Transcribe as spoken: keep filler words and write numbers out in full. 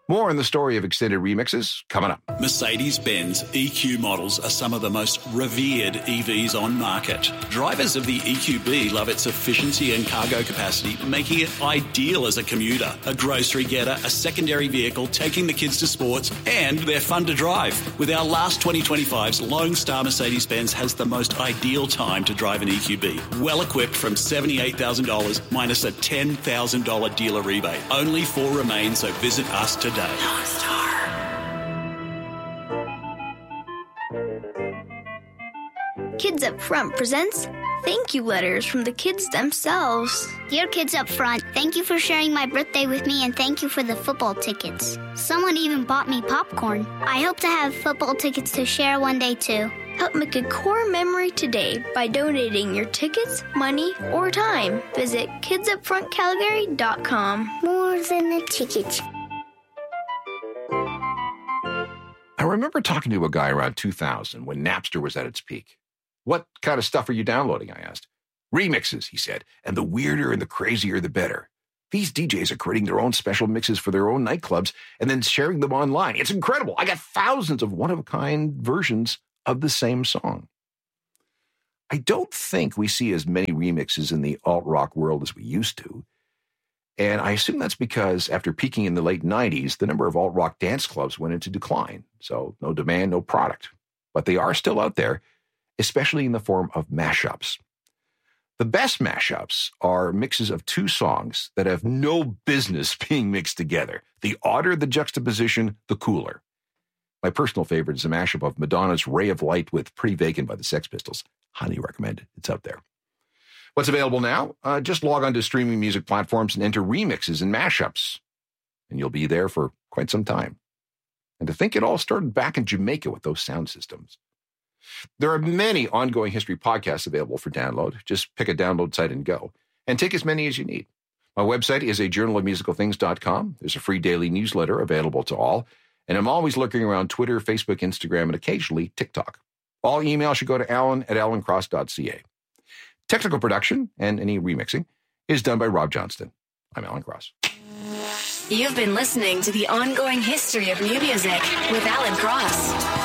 More on the story of extended remixes coming up. Mercedes-Benz E Q models are some of the most revered E Vs on market. Drivers of the E Q B love its efficiency and cargo capacity, making it ideal as a commuter, a grocery getter, a secondary vehicle, taking the kids to sports, and they're fun to drive. With our last twenty twenty-fives, Lone Star Mercedes-Benz has the most ideal time to drive an E Q B. Well equipped from seventy-eight thousand dollars minus a ten thousand dollars dealer rebate. Only four remain, so visit us today. Lone Star. Kids Up Front presents thank you letters from the kids themselves. Dear Kids Up Front, thank you for sharing my birthday with me and thank you for the football tickets. Someone even bought me popcorn. I hope to have football tickets to share one day too. Help make a core memory today by donating your tickets, money, or time. Visit kids up front calgary dot com. More than a ticket. I remember talking to a guy around two thousand when Napster was at its peak. What kind of stuff are you downloading? I asked. Remixes, he said, and the weirder and the crazier, the better. These D Js are creating their own special mixes for their own nightclubs and then sharing them online. It's incredible. I got thousands of one-of-a-kind versions of the same song. I don't think we see as many remixes in the alt-rock world as we used to. And I assume that's because after peaking in the late nineties, the number of alt-rock dance clubs went into decline. So no demand, no product. But they are still out there, especially in the form of mashups. The best mashups are mixes of two songs that have no business being mixed together. The odder the juxtaposition, the cooler. My personal favorite is a mashup of Madonna's Ray of Light with Pretty Vacant by the Sex Pistols. Highly recommend it. It's out there. What's available now? Uh, just log on to streaming music platforms and enter remixes and mashups, and you'll be there for quite some time. And to think it all started back in Jamaica with those sound systems. There are many ongoing history podcasts available for download. Just pick a download site and go. And take as many as you need. My website is a journal of musical things dot com. There's a free daily newsletter available to all. And I'm always lurking around Twitter, Facebook, Instagram, and occasionally TikTok. All email should go to alan at alan cross dot c a. Technical production and any remixing is done by Rob Johnston. I'm Alan Cross. You've been listening to The Ongoing History of New Music with Alan Cross.